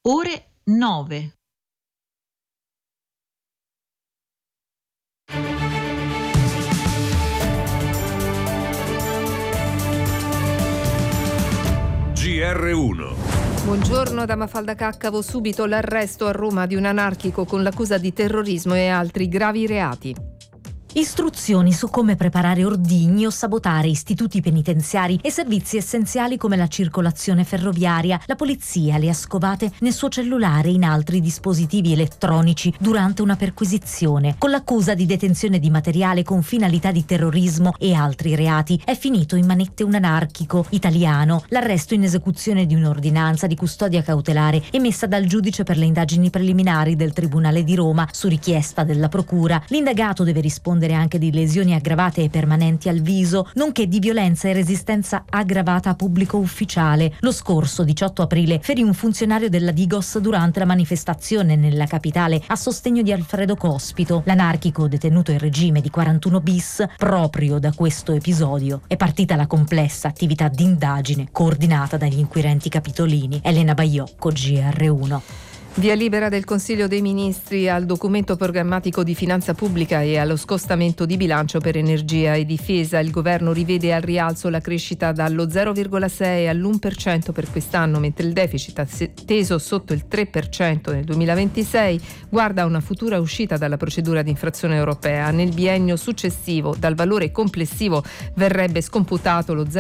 ore 9. GR1. Buongiorno da Mafalda Caccavo. Subito l'arresto a Roma di un anarchico con l'accusa di terrorismo e altri gravi reati. Istruzioni su come preparare ordigni o sabotare istituti penitenziari e servizi essenziali come la circolazione ferroviaria. La polizia le ha scovate nel suo cellulare e in altri dispositivi elettronici durante una perquisizione. Con l'accusa di detenzione di materiale con finalità di terrorismo e altri reati è finito in manette un anarchico italiano. L'arresto in esecuzione di un'ordinanza di custodia cautelare emessa dal giudice per le indagini preliminari del Tribunale di Roma su richiesta della procura. L'indagato deve rispondere anche di lesioni aggravate e permanenti al viso, nonché di violenza e resistenza aggravata a pubblico ufficiale. Lo scorso 18 aprile ferì un funzionario della Digos durante la manifestazione nella capitale a sostegno di Alfredo Cospito. L'anarchico detenuto in regime di 41 bis, proprio da questo episodio è partita la complessa attività di indagine coordinata dagli inquirenti capitolini. Elena Baiocco, GR1. Via libera del Consiglio dei Ministri al documento programmatico di finanza pubblica e allo scostamento di bilancio per energia e difesa. Il governo rivede al rialzo la crescita dallo 0,6 all'1% per quest'anno, mentre il deficit teso sotto il 3% nel 2026 guarda a una futura uscita dalla procedura di infrazione europea. Nel biennio successivo dal valore complessivo verrebbe scomputato lo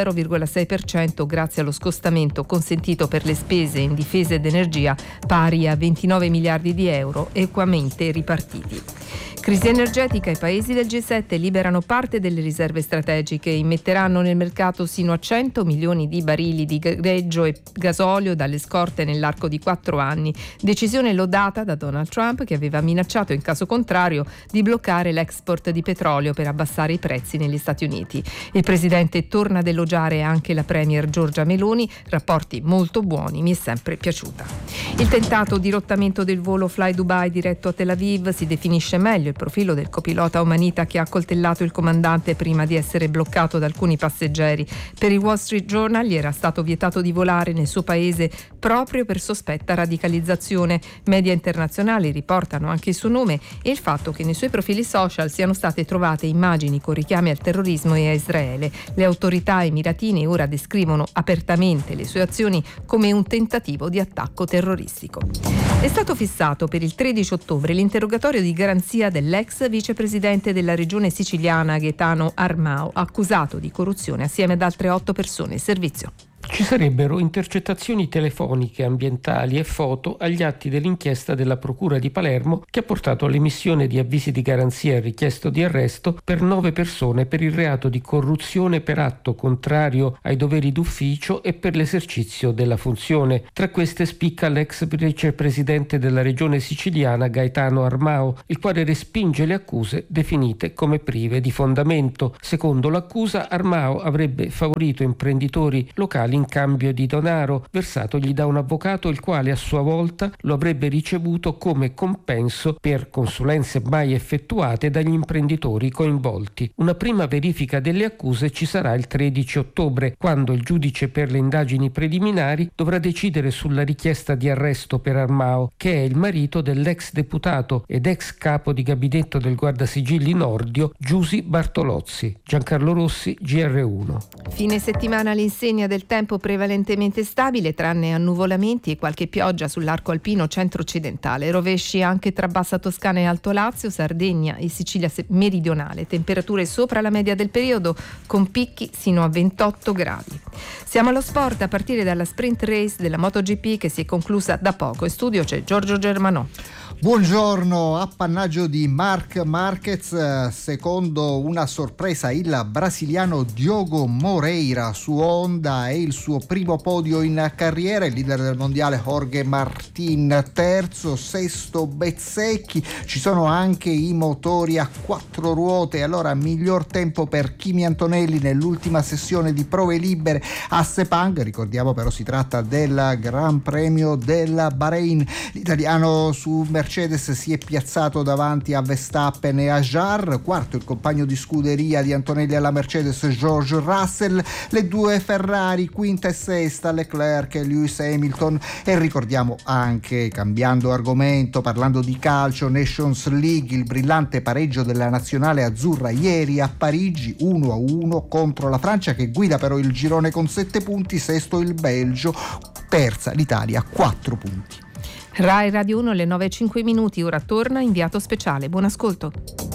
0,6% grazie allo scostamento consentito per le spese in difesa ed energia pari a 29 miliardi di euro equamente ripartiti. Crisi energetica. I paesi del G7 liberano parte delle riserve strategiche, immetteranno nel mercato sino a 100 milioni di barili di greggio e gasolio dalle scorte nell'arco di 4 anni. Decisione lodata da Donald Trump, che aveva minacciato in caso contrario di bloccare l'export di petrolio per abbassare i prezzi negli Stati Uniti. Il presidente torna ad elogiare anche la premier Giorgia Meloni. Rapporti molto buoni, mi è sempre piaciuta. Il tentato dirottamento del volo Fly Dubai diretto a Tel Aviv. Si definisce meglio il profilo del copilota omanita che ha accoltellato il comandante prima di essere bloccato da alcuni passeggeri. Per il Wall Street Journal gli era stato vietato di volare nel suo paese proprio per sospetta radicalizzazione. Media internazionali riportano anche il suo nome e il fatto che nei suoi profili social siano state trovate immagini con richiami al terrorismo e a Israele. Le autorità emiratine ora descrivono apertamente le sue azioni come un tentativo di attacco terroristico. È stato fissato per il 13 ottobre l'interrogatorio di garanzia dell'ex vicepresidente della regione siciliana Gaetano Armao, accusato di corruzione assieme ad altre 8 persone. Servizio. Ci sarebbero intercettazioni telefoniche, ambientali e foto agli atti dell'inchiesta della Procura di Palermo che ha portato all'emissione di avvisi di garanzia e richiesto di arresto per 9 persone per il reato di corruzione per atto contrario ai doveri d'ufficio e per l'esercizio della funzione. Tra queste spicca l'ex vicepresidente della regione siciliana Gaetano Armao, il quale respinge le accuse definite come prive di fondamento. Secondo l'accusa, Armao avrebbe favorito imprenditori locali in cambio di denaro versatogli da un avvocato, il quale a sua volta lo avrebbe ricevuto come compenso per consulenze mai effettuate dagli imprenditori coinvolti. Una prima verifica delle accuse ci sarà il 13 ottobre, quando il giudice per le indagini preliminari dovrà decidere sulla richiesta di arresto per Armao, che è il marito dell'ex deputato ed ex capo di gabinetto del Guardasigilli Nordio Giusi Bartolozzi. Giancarlo Rossi, GR1. Fine settimana all'insegna del tempo prevalentemente stabile, tranne annuvolamenti e qualche pioggia sull'arco alpino centro-occidentale. Rovesci anche tra Bassa Toscana e Alto Lazio, Sardegna e Sicilia meridionale. Temperature sopra la media del periodo con picchi sino a 28 gradi. Siamo allo sport a partire dalla sprint race della MotoGP che si è conclusa da poco. In studio c'è Giorgio Germanò. Buongiorno, appannaggio di Marc Marquez, secondo una sorpresa il brasiliano Diogo Moreira su Honda, è il suo primo podio in carriera, il leader del mondiale Jorge Martin terzo, sesto Bezzecchi, ci sono anche i motori a 4 ruote, allora miglior tempo per Kimi Antonelli nell'ultima sessione di prove libere a Sepang, ricordiamo però si tratta del Gran Premio del Bahrain, l'italiano su Mercedes si è piazzato davanti a Verstappen e a Jarre, quarto il compagno di scuderia di Antonelli alla Mercedes George Russell, le due Ferrari quinta e sesta Leclerc e Lewis Hamilton. E ricordiamo anche, cambiando argomento, parlando di calcio, Nations League, il brillante pareggio della nazionale azzurra ieri a Parigi 1-1 contro la Francia, che guida però il girone con 7 punti, sesto il Belgio, terza l'Italia 4 punti. Rai Radio 1 alle 9:05, ora torna inviato speciale. Buon ascolto.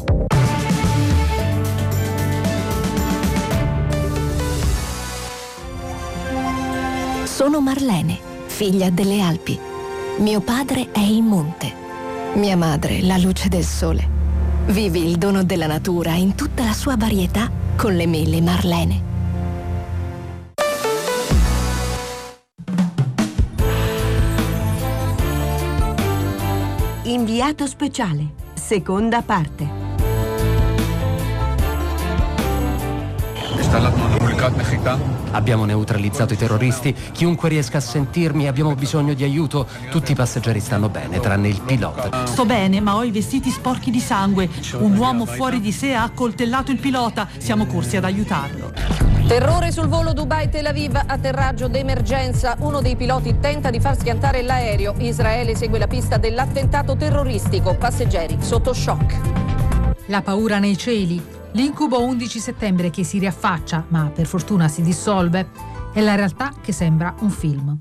Sono Marlene, figlia delle Alpi. Mio padre è il monte. Mia madre la luce del sole. Vivi il dono della natura in tutta la sua varietà con le mele Marlene. Inviato speciale, seconda parte. Abbiamo neutralizzato i terroristi. Chiunque riesca a sentirmi, abbiamo bisogno di aiuto. Tutti i passeggeri stanno bene, tranne il pilota. Sto bene, ma ho i vestiti sporchi di sangue. Un uomo fuori di sé ha accoltellato il pilota. Siamo corsi ad aiutarlo. Terrore sul volo Dubai-Tel Aviv, atterraggio d'emergenza. Uno dei piloti tenta di far schiantare l'aereo. Israele segue la pista dell'attentato terroristico. Passeggeri sotto shock. La paura nei cieli. L'incubo 11 settembre che si riaffaccia, ma per fortuna si dissolve, è la realtà che sembra un film.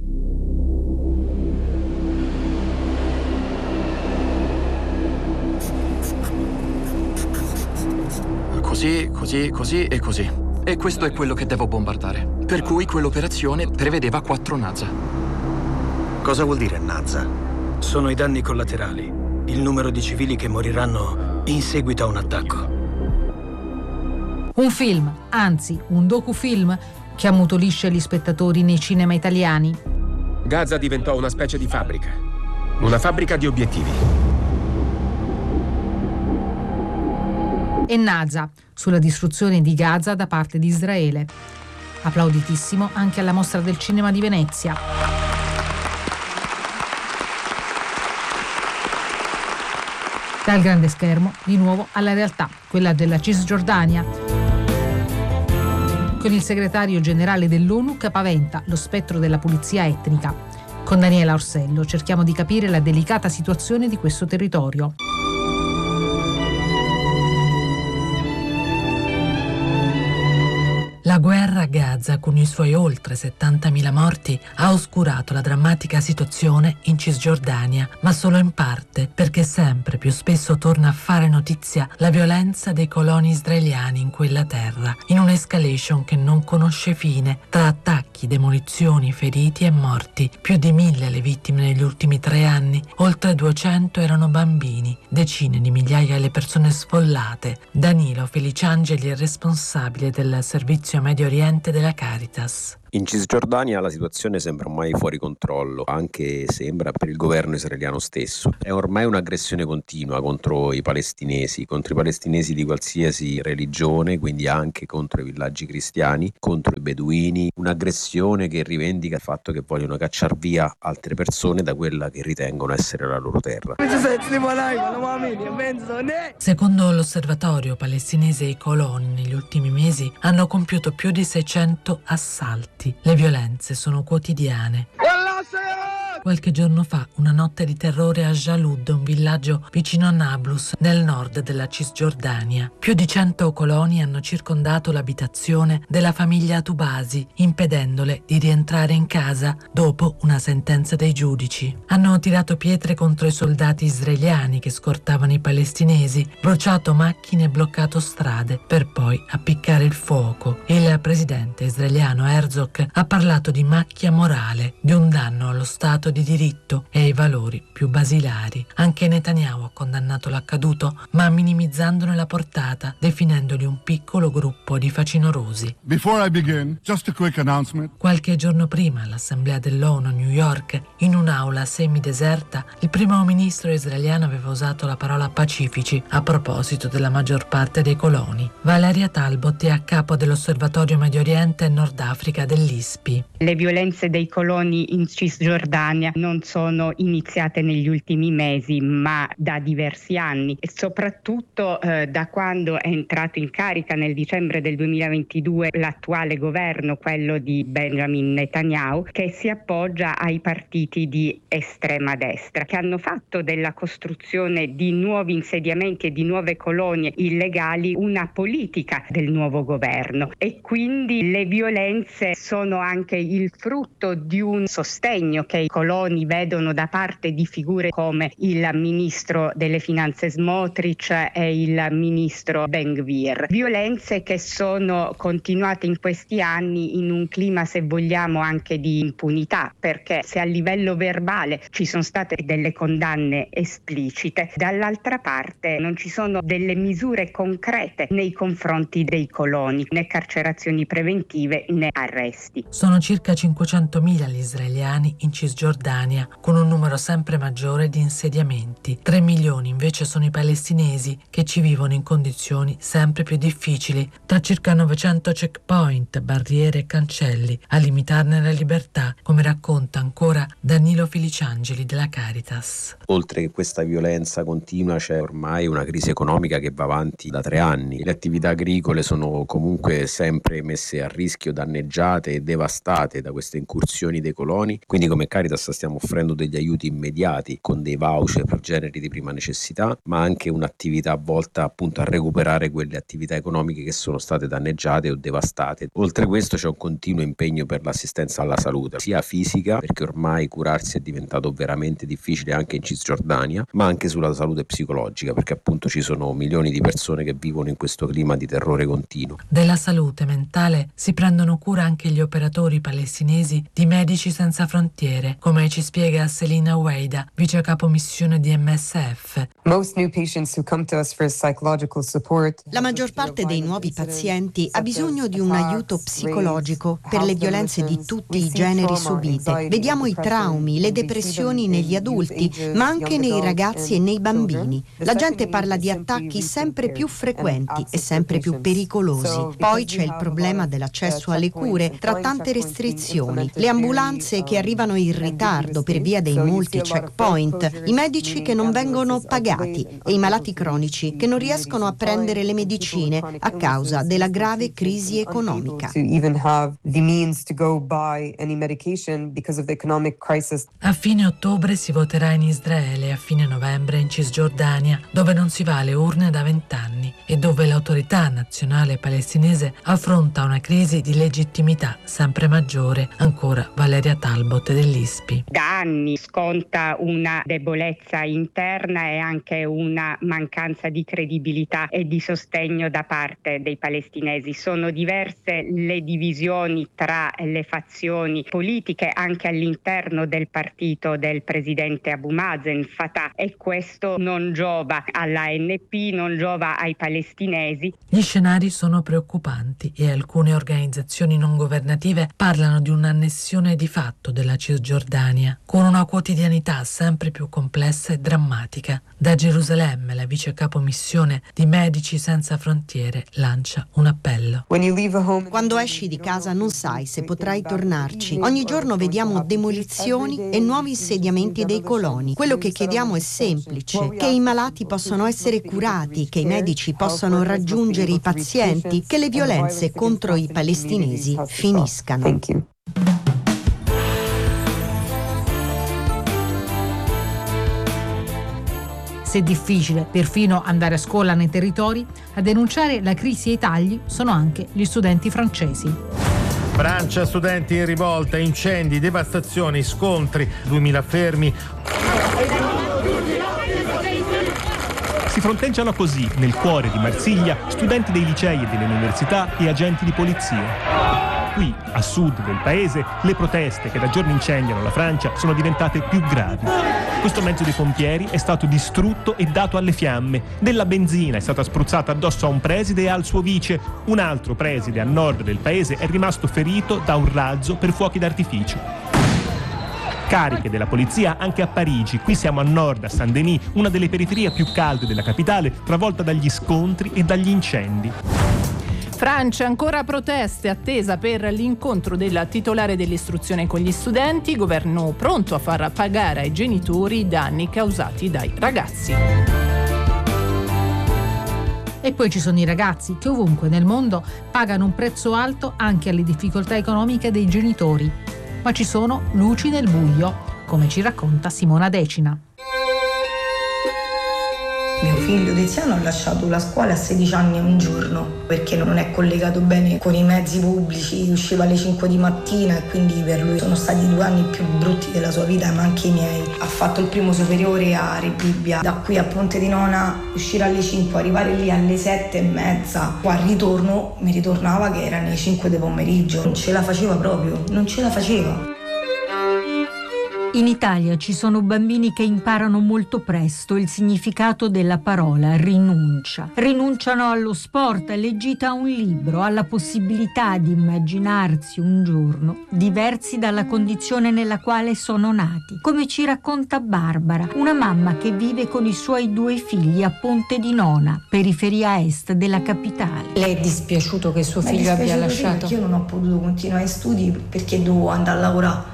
Così e così. E questo è quello che devo bombardare. Per cui quell'operazione prevedeva 4 Naza. Cosa vuol dire Naza? Sono i danni collaterali, il numero di civili che moriranno in seguito a un attacco. Un film, anzi un docufilm, che ammutolisce gli spettatori nei cinema italiani. Gaza diventò una specie di fabbrica. Una fabbrica di obiettivi. E Naza, sulla distruzione di Gaza da parte di Israele. Applauditissimo anche alla Mostra del Cinema di Venezia. Dal grande schermo, di nuovo alla realtà, quella della Cisgiordania, con il segretario generale dell'ONU che paventa lo spettro della pulizia etnica. Con Daniela Orsello cerchiamo di capire la delicata situazione di questo territorio. La guerra a Gaza, con i suoi oltre 70.000 morti, ha oscurato la drammatica situazione in Cisgiordania, ma solo in parte, perché sempre più spesso torna a fare notizia la violenza dei coloni israeliani in quella terra, in un'escalation che non conosce fine, tra attacchi, demolizioni, feriti e morti. Più di 1.000 le vittime negli ultimi 3 anni, oltre 200 erano bambini, decine di migliaia le persone sfollate. Danilo Feliciangeli è responsabile del servizio Medio Oriente della Caritas. In Cisgiordania la situazione sembra ormai fuori controllo, anche sembra per il governo israeliano stesso. È ormai un'aggressione continua contro i palestinesi di qualsiasi religione, quindi anche contro i villaggi cristiani, contro i beduini, un'aggressione che rivendica il fatto che vogliono cacciar via altre persone da quella che ritengono essere la loro terra. Secondo l'osservatorio palestinese i coloni negli ultimi mesi hanno compiuto più di 600 assalti. Le violenze sono quotidiane. Qualche giorno fa, una notte di terrore a Jalud, un villaggio vicino a Nablus, nel nord della Cisgiordania. Più di 100 coloni hanno circondato l'abitazione della famiglia Tubasi, impedendole di rientrare in casa dopo una sentenza dei giudici. Hanno tirato pietre contro i soldati israeliani che scortavano i palestinesi, bruciato macchine e bloccato strade, per poi appiccare il fuoco. Il presidente israeliano Herzog ha parlato di macchia morale, di un danno allo Stato di diritto e ai valori più basilari. Anche Netanyahu ha condannato l'accaduto, ma minimizzandone la portata, definendoli un piccolo gruppo di facinorosi. Before I begin, just a quick announcement. Qualche giorno prima, all'Assemblea dell'ONU a New York, in un'aula semideserta, il primo ministro israeliano aveva usato la parola pacifici a proposito della maggior parte dei coloni. Valeria Talbot è a capo dell'Osservatorio Medio Oriente e Nord Africa dell'ISPI. Le violenze dei coloni in Cisgiordania Cisgiordania non sono iniziate negli ultimi mesi, ma da diversi anni, e soprattutto da quando è entrato in carica nel dicembre del 2022 l'attuale governo, quello di Benjamin Netanyahu, che si appoggia ai partiti di estrema destra, che hanno fatto della costruzione di nuovi insediamenti e di nuove colonie illegali una politica del nuovo governo, e quindi le violenze sono anche il frutto di un sostegno che i coloni vedono da parte di figure come il ministro delle finanze Smotrich e il ministro Ben Gvir. Violenze che sono continuate in questi anni in un clima, se vogliamo, anche di impunità, perché se a livello verbale ci sono state delle condanne esplicite, dall'altra parte non ci sono delle misure concrete nei confronti dei coloni, né carcerazioni preventive né arresti. Sono circa 500.000 gli israeliani in Cisgiordania, con un numero sempre maggiore di insediamenti. 3 milioni invece sono i palestinesi, che ci vivono in condizioni sempre più difficili, tra circa 900 checkpoint, barriere e cancelli, a limitarne la libertà, come racconta ancora Danilo Feliciangeli della Caritas. Oltre che questa violenza continua, c'è ormai una crisi economica che va avanti da 3 anni. Le attività agricole sono comunque sempre messe a rischio, danneggiate e devastate da queste incursioni dei coloni. Quindi come Caritas stiamo offrendo degli aiuti immediati con dei voucher per generi di prima necessità, ma anche un'attività volta appunto a recuperare quelle attività economiche che sono state danneggiate o devastate. Oltre a questo c'è un continuo impegno per l'assistenza alla salute, sia fisica, perché ormai curarsi è diventato veramente difficile anche in Cisgiordania, ma anche sulla salute psicologica, perché appunto ci sono milioni di persone che vivono in questo clima di terrore continuo. Della salute mentale si prendono cura anche gli operatori palestinesi di Medici Senza Frontiere, come ci spiega Selina Weida, vice capo missione di MSF. La maggior parte dei nuovi pazienti ha bisogno di un aiuto psicologico per le violenze di tutti i generi subite. Vediamo i traumi, le depressioni negli adulti, ma anche nei ragazzi e nei bambini. La gente parla di attacchi sempre più frequenti e sempre più pericolosi. Poi c'è il problema dell'accesso alle cure, tra tante restrizioni, le ambulanze che arrivano in ritardo per via dei molti checkpoint, i medici che non vengono pagati e i malati cronici che non riescono a prendere le medicine a causa della grave crisi economica. A fine ottobre si voterà in Israele e a fine novembre in Cisgiordania, dove non si va alle urne da 20 anni e dove l'autorità nazionale palestinese affronta una crisi di legittimità sempre maggiore. Ancora Valeria Talbot dell'ISPI. Da anni sconta una debolezza interna e anche una mancanza di credibilità e di sostegno da parte dei palestinesi. Sono diverse le divisioni tra le fazioni politiche anche all'interno del partito del presidente Abu Mazen, Fatah, e questo non giova all'ANP, non giova ai palestinesi. Gli scenari sono preoccupanti e alcune organizzazioni non governative parlano di un'annessione di fatto della Cisgiordania, con una quotidianità sempre più complessa e drammatica. Da Gerusalemme la vice capo missione di Medici Senza Frontiere lancia un appello. Quando esci di casa non sai se potrai tornarci. Ogni giorno vediamo demolizioni e nuovi insediamenti dei coloni. Quello che chiediamo è semplice: che i malati possano essere curati, che i medici possano raggiungere i pazienti, che le violenze contro i palestinesi finiscano. Se è difficile perfino andare a scuola nei territori, a denunciare la crisi e i tagli sono anche gli studenti francesi. Francia, studenti in rivolta, incendi, devastazioni, scontri, 2000 fermi. Si fronteggiano così, nel cuore di Marsiglia, studenti dei licei e delle università e agenti di polizia. Qui, a sud del paese, le proteste che da giorni incendiano la Francia sono diventate più gravi. Questo mezzo dei pompieri è stato distrutto e dato alle fiamme. Della benzina è stata spruzzata addosso a un preside e al suo vice. Un altro preside a nord del paese è rimasto ferito da un razzo per fuochi d'artificio. Cariche della polizia anche a Parigi. Qui siamo a nord, a Saint-Denis, una delle periferie più calde della capitale, travolta dagli scontri e dagli incendi. Francia, ancora proteste, attesa per l'incontro del titolare dell'istruzione con gli studenti, governo pronto a far pagare ai genitori i danni causati dai ragazzi. E poi ci sono i ragazzi che ovunque nel mondo pagano un prezzo alto anche alle difficoltà economiche dei genitori. Ma ci sono luci nel buio, come ci racconta Simona Decina. Mio figlio Tiziano ha lasciato la scuola a 16 anni e un giorno perché non è collegato bene con i mezzi pubblici, usciva alle 5 di mattina e quindi per lui sono stati 2 anni più brutti della sua vita, ma anche i miei. Ha fatto il primo superiore a Rebibbia, da qui a Ponte di Nona uscire alle 5, arrivare lì alle 7:30, al ritorno mi ritornava che erano le 5 del pomeriggio, non ce la faceva proprio, non ce la faceva. In Italia ci sono bambini che imparano molto presto il significato della parola rinuncia. Rinunciano allo sport, alle gite a un libro, alla possibilità di immaginarsi un giorno diversi dalla condizione nella quale sono nati. Come ci racconta Barbara, una mamma che vive con i suoi 2 figli a Ponte di Nona, periferia est della capitale. Le è dispiaciuto che suo figlio abbia lasciato? Io non ho potuto continuare i studi perché dovevo andare a lavorare.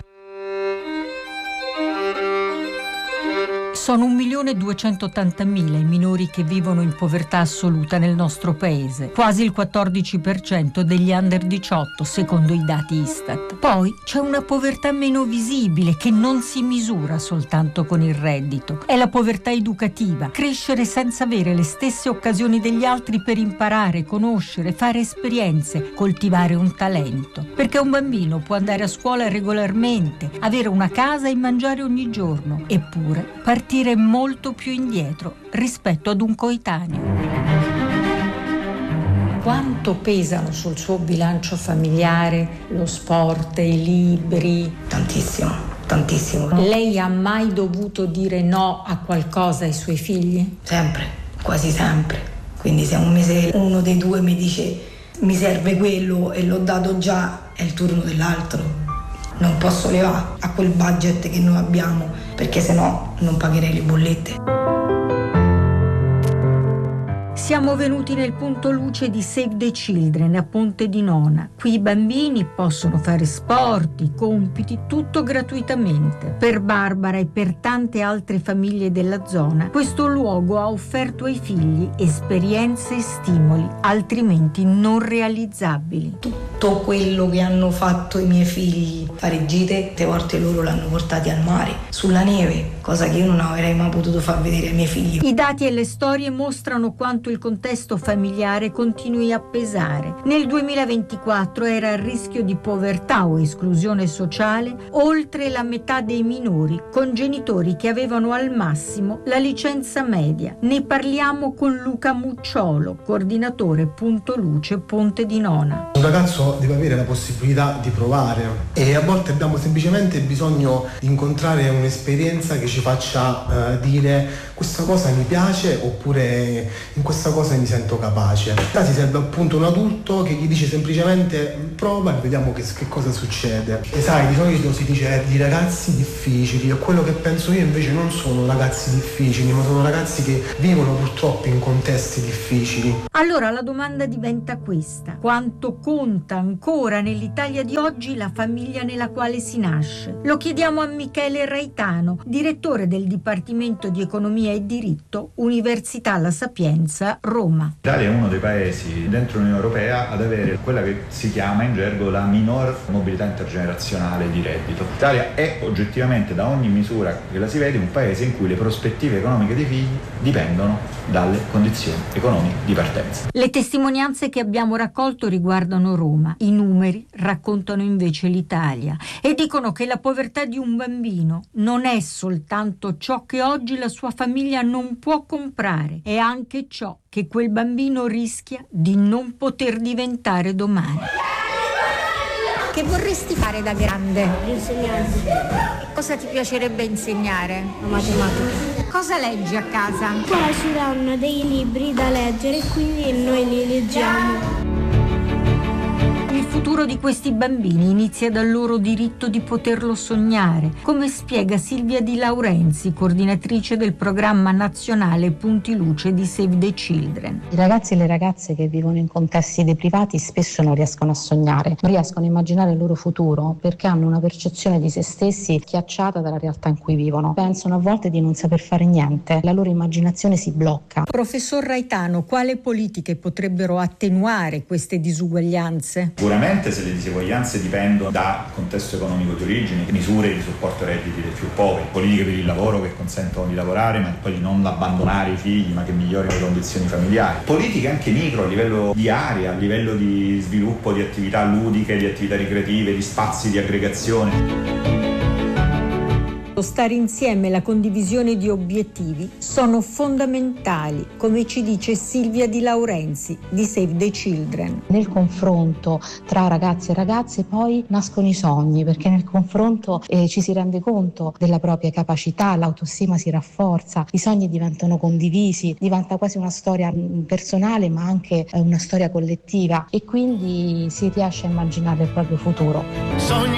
Sono 1.280.000 i minori che vivono in povertà assoluta nel nostro paese, quasi il 14% degli under 18 secondo i dati Istat. Poi c'è una povertà meno visibile che non si misura soltanto con il reddito. È la povertà educativa, crescere senza avere le stesse occasioni degli altri per imparare, conoscere, fare esperienze, coltivare un talento. Perché un bambino può andare a scuola regolarmente, avere una casa e mangiare ogni giorno, eppure partire molto più indietro rispetto ad un coetaneo. Quanto pesano sul suo bilancio familiare lo sport, i libri? Tantissimo, tantissimo. Lei ha mai dovuto dire no a qualcosa ai suoi figli? Sempre, quasi sempre. Quindi se un mese uno dei 2 mi dice mi serve quello e l'ho dato già, è il turno dell'altro. Non posso levare a quel budget che noi abbiamo, perché sennò non pagherei le bollette. Siamo venuti nel punto luce di Save the Children a Ponte di Nona. Qui i bambini possono fare sport, i compiti, tutto gratuitamente. Per Barbara e per tante altre famiglie della zona, questo luogo ha offerto ai figli esperienze e stimoli altrimenti non realizzabili. Tutto quello che hanno fatto i miei figli, fare gite, 3 volte loro l'hanno portati al mare, sulla neve, cosa che io non avrei mai potuto far vedere ai miei figli. I dati e le storie mostrano quanto il contesto familiare continui a pesare. Nel 2024 era a rischio di povertà o esclusione sociale oltre la metà dei minori, con genitori che avevano al massimo la licenza media. Ne parliamo con Luca Mucciolo, coordinatore Punto Luce Ponte di Nona. Un ragazzo deve avere la possibilità di provare e a volte abbiamo semplicemente bisogno di incontrare un'esperienza che ci faccia dire questa cosa mi piace oppure in questa cosa mi sento capace. Si serve appunto un adulto che gli dice semplicemente prova e vediamo che cosa succede. E sai, di solito si dice di ragazzi difficili e quello che penso io invece non sono ragazzi difficili, ma sono ragazzi che vivono purtroppo in contesti difficili. Allora la domanda diventa questa: quanto conta ancora nell'Italia di oggi la famiglia nella quale si nasce? Lo chiediamo a Michele Raitano, direttore del Dipartimento di Economia e Diritto, Università La Sapienza, Roma. L'Italia è uno dei paesi dentro l'Unione Europea ad avere quella che si chiama in gergo la minor mobilità intergenerazionale di reddito. L'Italia è oggettivamente, da ogni misura che la si vede, un paese in cui le prospettive economiche dei figli dipendono dalle condizioni economiche di partenza. Le testimonianze che abbiamo raccolto riguardano Roma. I numeri raccontano invece l'Italia e dicono che la povertà di un bambino non è soltanto ciò che oggi la sua famiglia non può comprare, è anche ciò che quel bambino rischia di non poter diventare domani. Che vorresti fare da grande? Insegnante. Cosa ti piacerebbe insegnare? La matematica. Cosa leggi a casa? Qua ci danno dei libri da leggere e quindi noi li leggiamo. Il futuro di questi bambini inizia dal loro diritto di poterlo sognare, come spiega Silvia Di Laurenzi, coordinatrice del programma nazionale Punti Luce di Save the Children. I ragazzi e le ragazze che vivono in contesti deprivati spesso non riescono a sognare, non riescono a immaginare il loro futuro perché hanno una percezione di se stessi schiacciata dalla realtà in cui vivono. Pensano a volte di non saper fare niente, la loro immaginazione si blocca. Professor Raitano, quali politiche potrebbero attenuare queste disuguaglianze? Sicuramente se le diseguaglianze dipendono dal contesto economico di origine, misure di supporto ai redditi dei più poveri, politiche per il lavoro che consentono di lavorare ma poi di non abbandonare i figli ma che migliorino le condizioni familiari, politiche anche micro a livello di area, a livello di sviluppo di attività ludiche, di attività ricreative, di spazi di aggregazione. Lo stare insieme e la condivisione di obiettivi sono fondamentali, come ci dice Silvia Di Laurenzi di Save the Children. Nel confronto tra ragazzi e ragazze poi nascono i sogni, perché nel confronto ci si rende conto della propria capacità, l'autostima si rafforza, i sogni diventano condivisi, diventa quasi una storia personale ma anche una storia collettiva e quindi si riesce a immaginare il proprio futuro.